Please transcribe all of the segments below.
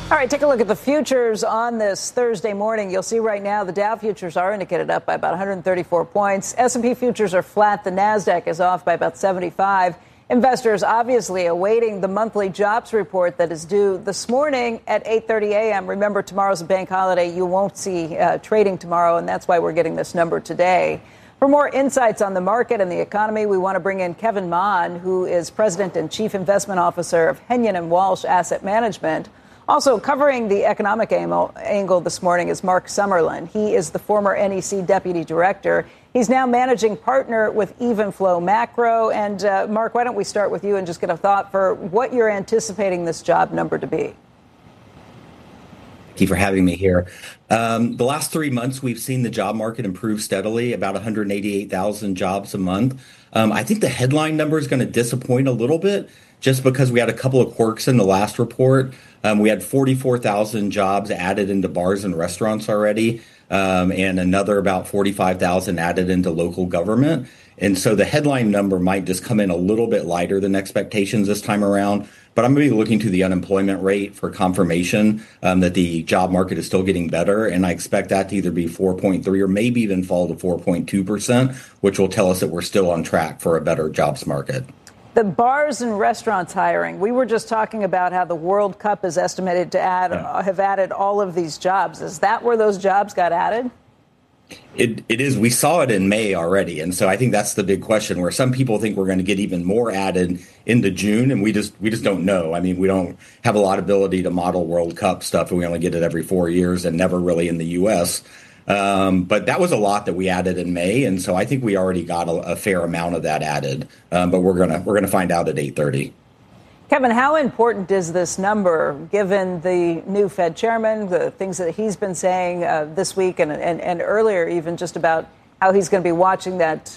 All right, take a look at the futures on this Thursday morning. You'll see right now the Dow futures are indicated up by about 134 points. S&P futures are flat. The Nasdaq is off by about 75. Investors obviously awaiting the monthly jobs report that is due this morning at 8:30 a.m. Remember, tomorrow's a bank holiday. You won't see trading tomorrow, and that's why we're getting this number today. For more insights on the market and the economy, we want to bring in Kevin Mon, who is President and Chief Investment Officer of Henyon and Walsh Asset Management. Also covering the economic angle this morning is Mark Summerlin. He is the former NEC Deputy Director. He's now managing partner with Evenflow Macro. And Mark, why don't we start with you and just get a thought for what you're anticipating this job number to be? Thank you for having me here. The last 3 months, we've seen the job market improve steadily, about 188,000 jobs a month. I think the headline number is going to disappoint a little bit just because we had a couple of quirks in the last report. We had 44,000 jobs added into bars and restaurants already, and another about 45,000 added into local government. And so the headline number might just come in a little bit lighter than expectations this time around. But I'm going to be looking to the unemployment rate for confirmation that the job market is still getting better. And I expect that to either be 4.3 or maybe even fall to 4.2%, which will tell us that we're still on track for a better jobs market. The bars and restaurants hiring. We were just talking about how the World Cup is estimated to have added all of these jobs. Is that where those jobs got added? It is. We saw it in May already. And so I think that's the big question, where some people think we're going to get even more added into June. And we just don't know. I mean, we don't have a lot of ability to model World Cup stuff. And we only get it every 4 years and never really in the U.S. But that was a lot that we added in May. And so I think we already got a fair amount of that added. But we're going to find out at 8:30. Kevin, how important is this number, given the new Fed chairman, the things that he's been saying this week and earlier, even just about how he's going to be watching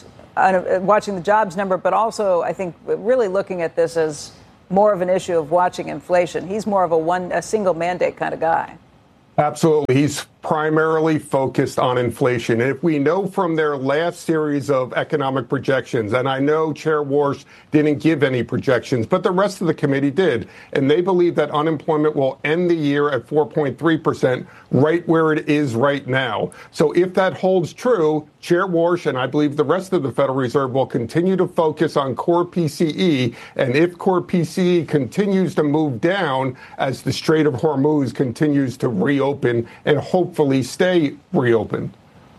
the jobs number, but also, I think, really looking at this as more of an issue of watching inflation. He's more of a single mandate kind of guy. Absolutely. He's primarily focused on inflation. And if we know from their last series of economic projections, and I know Chair Walsh didn't give any projections, but the rest of the committee did, and they believe that unemployment will end the year at 4.3%, right where it is right now. So if that holds true, Chair Walsh and I believe the rest of the Federal Reserve will continue to focus on core PCE. And if core PCE continues to move down as the Strait of Hormuz continues to reopen and hopefully stay reopened.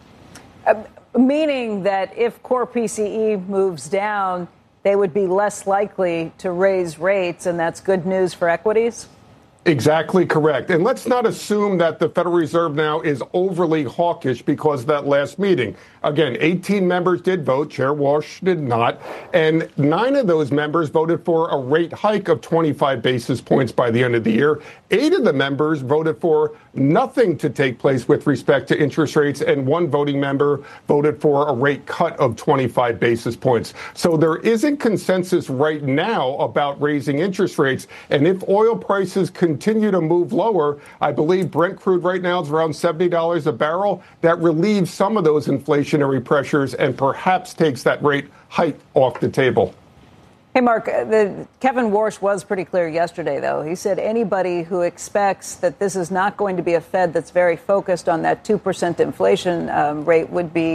Meaning that if core PCE moves down, they would be less likely to raise rates, and that's good news for equities? Exactly correct. And let's not assume that the Federal Reserve now is overly hawkish because of that last meeting. Again, 18 members did vote. Chair Walsh did not. And 9 of those members voted for a rate hike of 25 basis points by the end of the year. 8 of the members voted for nothing to take place with respect to interest rates. And 1 voting member voted for a rate cut of 25 basis points. So there isn't consensus right now about raising interest rates. And if oil prices continue to move lower, I believe Brent crude right now is around $70 a barrel. That relieves some of those inflationary pressures and perhaps takes that rate hike off the table. Hey, Mark, Kevin Walsh was pretty clear yesterday, though. He said anybody who expects that this is not going to be a Fed that's very focused on that 2% inflation rate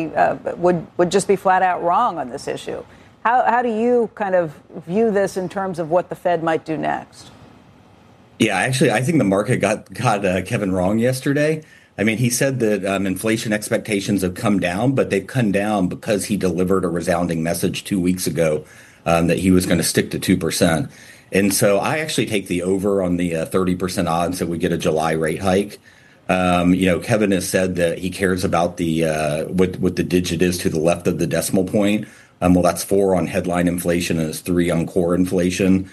would just be flat out wrong on this issue. How do you kind of view this in terms of what the Fed might do next? Yeah, actually, I think the market got Kevin wrong yesterday. I mean, he said that inflation expectations have come down, but they've come down because he delivered a resounding message 2 weeks ago that he was going to stick to 2%. And so I actually take the over on the 30% odds that we get a July rate hike. Kevin has said that he cares about the what the digit is to the left of the decimal point. Well, that's 4 on headline inflation and it's 3 on core inflation.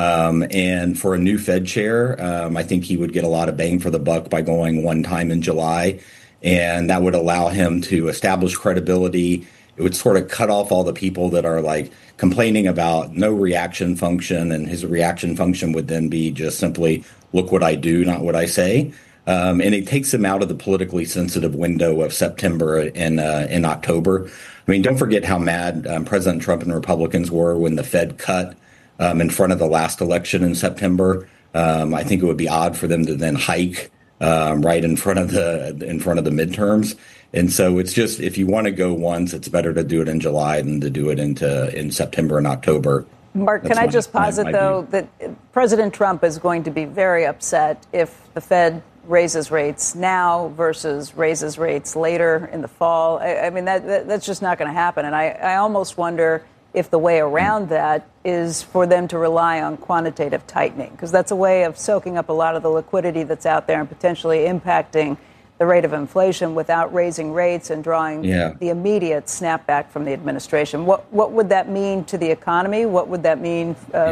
And for a new Fed chair, I think he would get a lot of bang for the buck by going one time in July. And that would allow him to establish credibility. It would sort of cut off all the people that are like complaining about no reaction function. And his reaction function would then be just simply, look what I do, not what I say. And it takes him out of the politically sensitive window of September and in October. I mean, don't forget how mad President Trump and Republicans were when the Fed cut in front of the last election in September. I think it would be odd for them to then hike right in front of the midterms. And so it's just, if you want to go once, it's better to do it in July than to do it in September and October. Mark, can I just posit, though, that President Trump is going to be very upset if the Fed raises rates now versus raises rates later in the fall? I mean, that's just not going to happen. And I almost wonder if the way around that is for them to rely on quantitative tightening, because that's a way of soaking up a lot of the liquidity that's out there and potentially impacting the rate of inflation without raising rates and drawing the immediate snapback from the administration. What would that mean to the economy? What would that mean?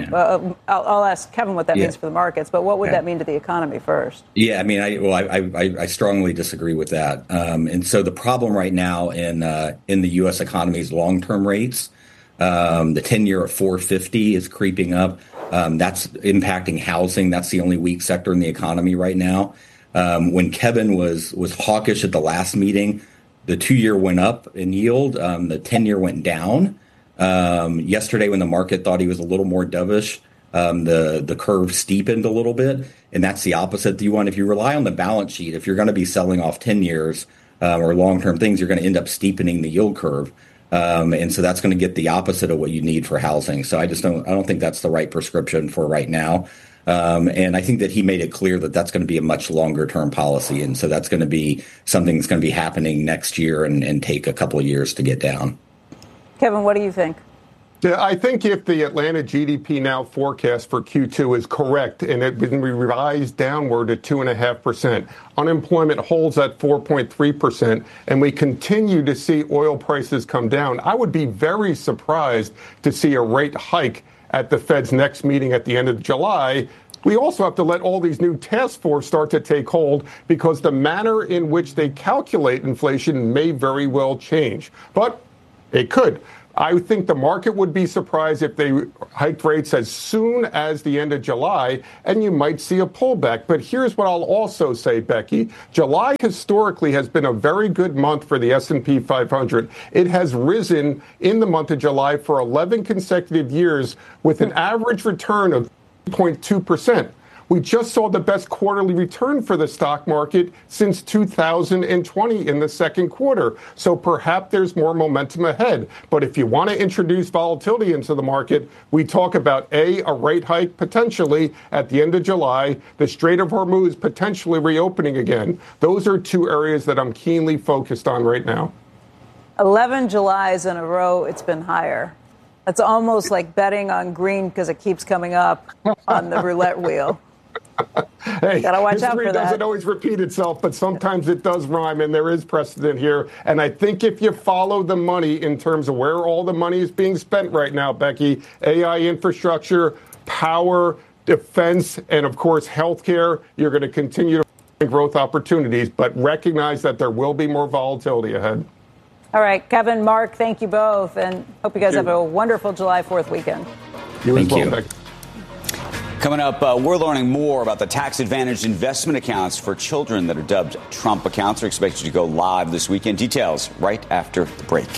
I'll ask Kevin what that means for the markets, but what would that mean to the economy first? Yeah, I mean, I strongly disagree with that. And so the problem right now in the U.S. economy is long-term rates. The 10-year at 4.50 is creeping up. That's impacting housing. That's the only weak sector in the economy right now. When Kevin was hawkish at the last meeting, the 2-year went up in yield. The 10-year went down. Yesterday, when the market thought he was a little more dovish, the curve steepened a little bit. And that's the opposite that you want. If you rely on the balance sheet, if you're going to be selling off 10 years or long-term things, you're going to end up steepening the yield curve. And so that's going to get the opposite of what you need for housing. So I don't think that's the right prescription for right now. And I think that he made it clear that that's going to be a much longer term policy. And so that's going to be something that's going to be happening next year and take a couple of years to get down. Kevin, what do you think? Yeah, I think if the Atlanta GDP Now forecast for Q2 is correct and it's been revised downward to 2.5%, unemployment holds at 4.3%, and we continue to see oil prices come down, I would be very surprised to see a rate hike at the Fed's next meeting at the end of July. We also have to let all these new task force start to take hold, because the manner in which they calculate inflation may very well change. But it could. I think the market would be surprised if they hiked rates as soon as the end of July, and you might see a pullback. But here's what I'll also say, Becky. July historically has been a very good month for the S&P 500. It has risen in the month of July for 11 consecutive years with an average return of 0.2%. We just saw the best quarterly return for the stock market since 2020 in the second quarter. So perhaps there's more momentum ahead. But if you want to introduce volatility into the market, we talk about a rate hike potentially at the end of July, the Strait of Hormuz potentially reopening again. Those are two areas that I'm keenly focused on right now. 11 Julys in a row, it's been higher. That's almost like betting on green because it keeps coming up on the roulette wheel. Hey, gotta watch out for that. History doesn't always repeat itself, but sometimes it does rhyme, and there is precedent here. And I think if you follow the money in terms of where all the money is being spent right now, Becky, AI infrastructure, power, defense, and of course, healthcare, you're going to continue to find growth opportunities, but recognize that there will be more volatility ahead. All right, Kevin, Mark, thank you both, and hope you guys have a wonderful July 4th weekend. Thank you. Becky. Coming up, we're learning more about the tax-advantaged investment accounts for children that are dubbed Trump accounts. Are expected to go live this weekend. Details right after the break.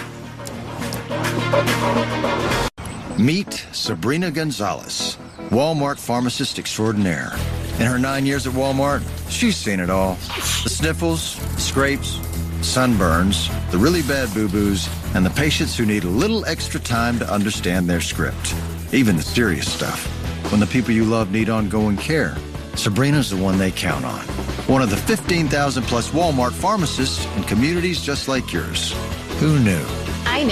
Meet Sabrina Gonzalez, Walmart pharmacist extraordinaire. In her 9 years at Walmart, she's seen it all. The sniffles, the scrapes, sunburns, the really bad boo-boos, and the patients who need a little extra time to understand their script. Even the serious stuff. When the people you love need ongoing care, Sabrina's the one they count on. One of the 15,000 plus Walmart pharmacists in communities just like yours. Who knew? I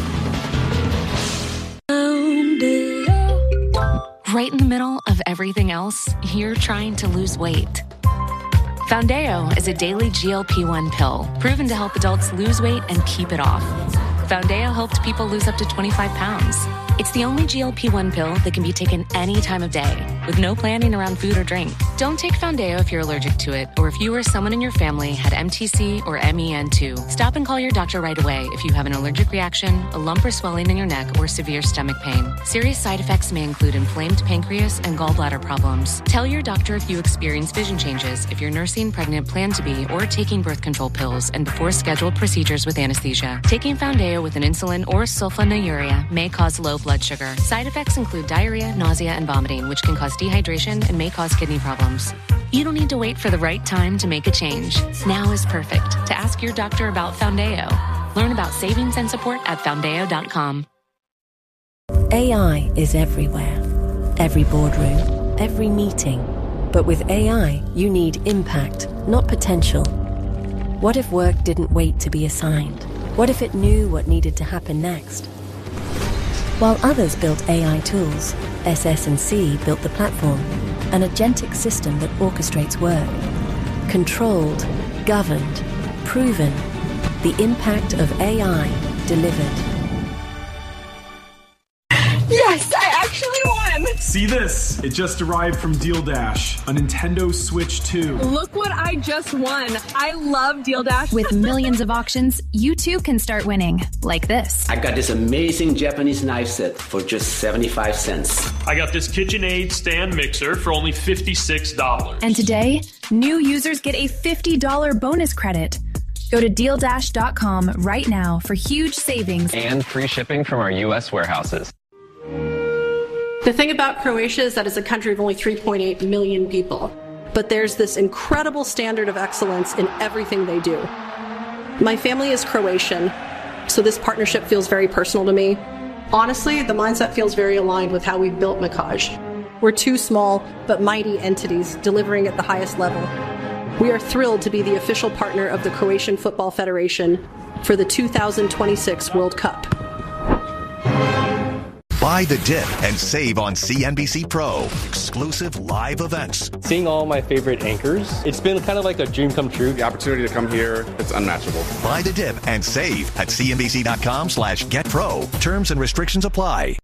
knew. Right in the middle of everything else, you're trying to lose weight. Foundeo is a daily GLP-1 pill proven to help adults lose weight and keep it off. Foundeo helped people lose up to 25 pounds. It's the only GLP-1 pill that can be taken any time of day, with no planning around food or drink. Don't take Foundeo if you're allergic to it, or if you or someone in your family had MTC or MEN2. Stop and call your doctor right away if you have an allergic reaction, a lump or swelling in your neck, or severe stomach pain. Serious side effects may include inflamed pancreas and gallbladder problems. Tell your doctor if you experience vision changes, if you're nursing, pregnant, plan to be, or taking birth control pills, and before scheduled procedures with anesthesia. Taking Foundeo with an insulin or sulfonylurea may cause low blood sugar. Side effects include diarrhea, nausea, and vomiting, which can cause dehydration and may cause kidney problems. You don't need to wait for the right time to make a change. Now is perfect to ask your doctor about Foundeo. Learn about savings and support at Foundeo.com. AI is everywhere. Every boardroom, every meeting. But with AI, you need impact, not potential. What if work didn't wait to be assigned? What if it knew what needed to happen next? While others built AI tools, SS&C built the platform, an agentic system that orchestrates work. Controlled, governed, proven. The impact of AI delivered. Yes, I actually won! See this? It just arrived from Deal Dash, a Nintendo Switch 2. Look what I just won. I love Deal Dash. With millions of auctions, you too can start winning, like this. I got this amazing Japanese knife set for just 75 cents. I got this KitchenAid stand mixer for only $56. And today, new users get a $50 bonus credit. Go to DealDash.com right now for huge savings. And free shipping from our U.S. warehouses. The thing about Croatia is that it's a country of only 3.8 million people. But there's this incredible standard of excellence in everything they do. My family is Croatian, so this partnership feels very personal to me. Honestly, the mindset feels very aligned with how we've built Mikaj. We're two small but mighty entities delivering at the highest level. We are thrilled to be the official partner of the Croatian Football Federation for the 2026 World Cup. Buy the dip and save on CNBC Pro. Exclusive live events. Seeing all my favorite anchors, it's been kind of like a dream come true. The opportunity to come here, it's unmatchable. Buy the dip and save at CNBC.com/GetPro. Terms and restrictions apply.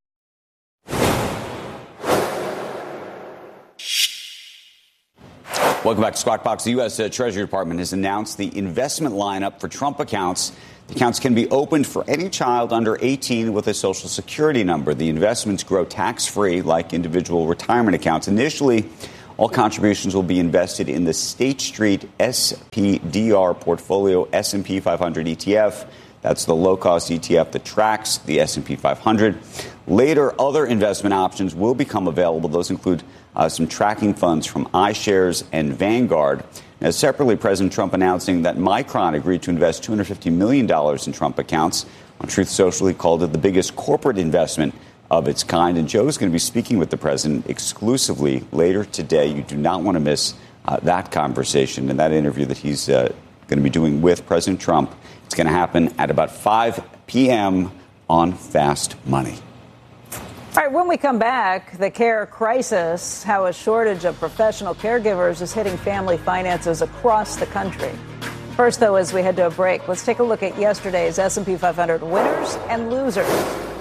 Welcome back to Squawk Box. The U.S. Treasury Department has announced the investment lineup for Trump accounts. The accounts can be opened for any child under 18 with a Social Security number. The investments grow tax-free like individual retirement accounts. Initially, all contributions will be invested in the State Street SPDR portfolio S&P 500 ETF. That's the low-cost ETF that tracks the S&P 500. Later, other investment options will become available. Those include some tracking funds from iShares and Vanguard. Now, separately, President Trump announcing that Micron agreed to invest $250 million in Trump accounts. On Truth Social, he called it the biggest corporate investment of its kind. And Joe is going to be speaking with the president exclusively later today. You do not want to miss that conversation and that interview that he's going to be doing with President Trump. It's going to happen at about 5 p.m. on Fast Money. All right, when we come back, the care crisis, how a shortage of professional caregivers is hitting family finances across the country. First, though, as we head to a break, let's take a look at yesterday's S&P 500 winners and losers.